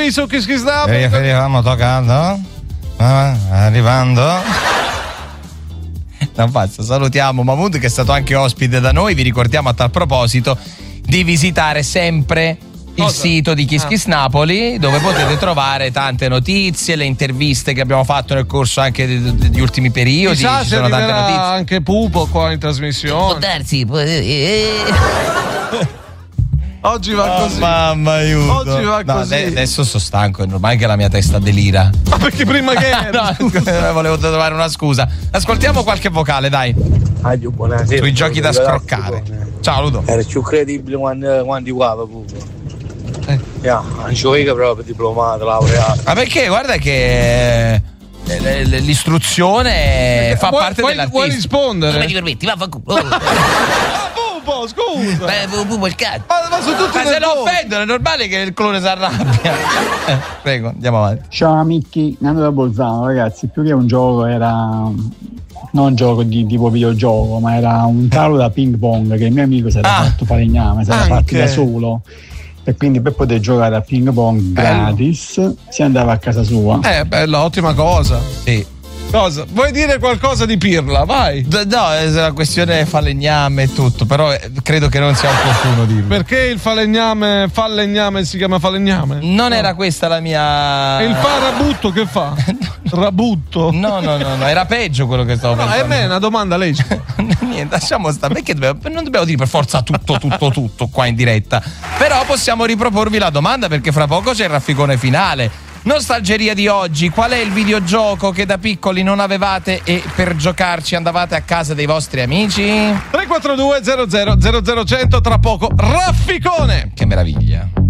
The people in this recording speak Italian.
qui su Kiss Kiss Snap. Stavamo toccando. Arrivando. Non basta, salutiamo Mahmood che è stato anche ospite da noi. Vi ricordiamo a tal proposito di visitare sempre il sito di Kiss Kiss Napoli, dove potete trovare tante notizie, le interviste che abbiamo fatto nel corso anche degli ultimi periodi. Chissà ci se sono tante notizie. anche Pupo qua in trasmissione. Può darsi. Oggi va così. Mamma, aiuto. Oggi va così. Adesso sono stanco, è normale che la mia testa delira. Ma perché prima che volevo trovare una scusa. Ascoltiamo qualche vocale, dai. Buonasera. Sui giochi da scroccare. Ciao Ludo. Era più credibile quando guarda Pupo. Non ci vuoi proprio diplomato, laureato. Ma perché? Guarda che l'istruzione fa parte dell'artista. Vuoi rispondere? Come ti permetti? Vaffanculo. Pupo, scusa. Pupo il cazzo. Ma su tutti se lo offendono è normale che il clone si arrabbia. Prego, andiamo avanti. Ciao amici, Nando da Bolzano, ragazzi, più che un gioco era non un gioco di tipo videogioco, ma era un tavolo da ping pong che il mio amico si era fatto falegname, si era fatto da solo. E quindi per poter giocare a ping pong gratis si andava a casa sua. Bella, ottima cosa. Sì. Cosa? Vuoi dire qualcosa di Pirla? Vai. No, è una questione falegname e tutto, però credo che non sia opportuno dirlo. Perché il falegname si chiama falegname? Non era questa la mia. E il rabutto che fa? Rabutto? No, era peggio quello che stavo pensando. A me è una domanda lecita. Niente, lasciamo stare, perché non dobbiamo dire per forza tutto qua in diretta. Però possiamo riproporvi la domanda, perché fra poco c'è il rafficone finale. Nostalgeria di oggi: qual è il videogioco che da piccoli non avevate e per giocarci andavate a casa dei vostri amici? 342 00 00 100, tra poco rafficone. Che meraviglia.